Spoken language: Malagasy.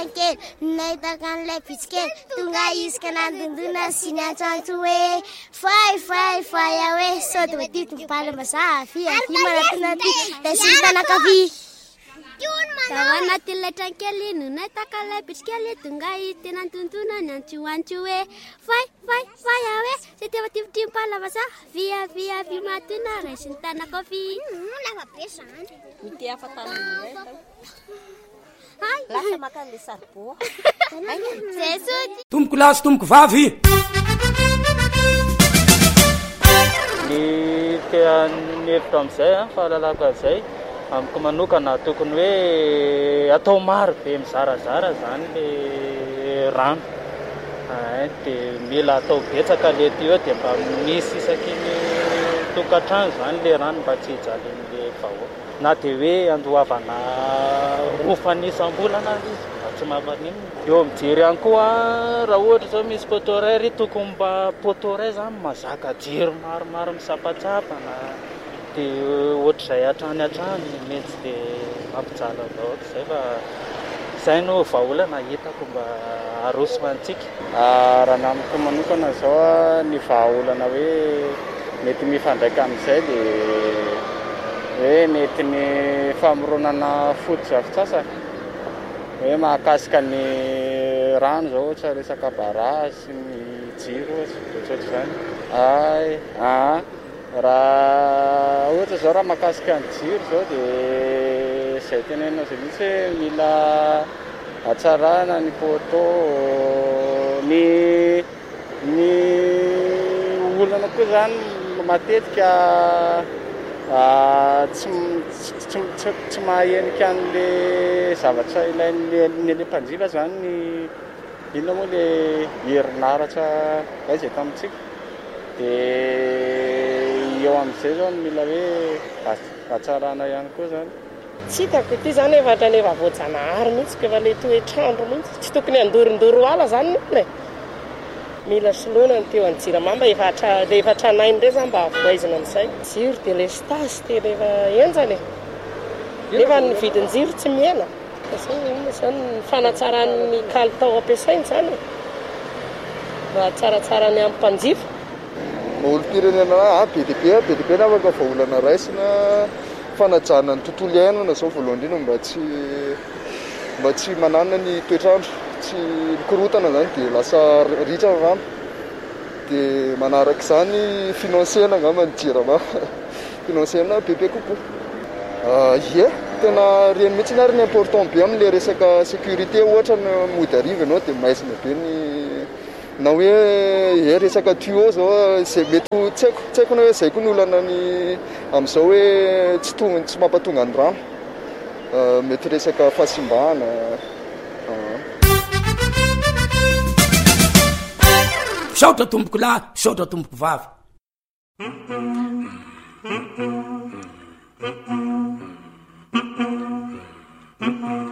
letrankely nahitaka an'ilay bitsikely tonga isika nandondona sy ny antsantso hoe fay aho hoe sody matity mipalam-bazaha fi manatinaty da sy mitanakavy ao anaty letrankely no nahitaka an'ilay bitsikely tonga tena ntontona ny antsoantso hoe fay aho hoe sy tevativitry mipalam-bazaha vy matona ray sy ny tanakavy lavabe zany mity afatanan'izay lasa makan'le sarboa tomboko lasy tomboko vavy ny tean'ny hevitra amin'izay fahalalako azay amiko manokana tokony hoe atao maro be mizarazara zany le rano dia mila atao betsaka le teo dia mba misy isaky ny tokantrano zany le rano mba tsy hijalin'le vahoaka na dia hoe andohavana rofanisam-bolana izy mba tsy mamanino eo mijery ihany koa raha ohatra zao misy potoray ry tokony mba potoray zany mazaka jiro maromaro misapatsapana dia ohatr'izay hatrany mety dia mampijala vahoaka izay fa izay no vahaolana hitako mba arosona antsika raha namiko manokana zao ny vahaolana hoe mety mifandraika amin'izay dia hoe mety ny famoronana foto-javitsasaka hoe mahakasika ny rano zao ohatra resaka barage sy ny jiro ohatrany zany raha ohatra zao raha mahakasika ny jiro zao dia izay tenenina zay mihitsy hoe mila hatsarana ny poto ny olana koa zany matetika tsy mahenika an'le zavatra ilain'ny le mpanjifa zany ny inona moa le herinaratra zay tamintsika dia eo amin'izay zao mila hoe hatsarana ihany koa zany tsy hitako ity zany evatra ny efa voajanahary mihitsy ko efa le toetrandro mihitsy tsy tokony andorindoro ala zany nne mila soloana ny teo anjiramamba efa tranainy ndray zany mba avoaizina amin'izay jiro dia le stasy tena efa enjany nefa ny vidin-jiro tsy miena zany ny fanatsaran'ny kalitao ampiasainy zany mba tsaratsarany amin'ny mpanjifa olo-pirenena be dia be na afaka vahaolana raisina fanajana ny tontolo iainana zao voalohany indrindra mba tsy mananana ny toetrandro tsy mikorotana zany dia lasa ritra rano dia manaraka izany finansena angamba ny jirama finansena bebe kokoa ie tena reny mihitsy na ry ny important be amin'le resaka sécurité ohatra ny mody ariva ianao dia maizina be ny na hoe resaka tuyau zao zay mety tsy haiko na hoe zay koa ny olana ny amin'izao hoe tsy mampatonga ny rano mety resaka fahasimbahana saotra tomboko lahy saotra tomboko vavy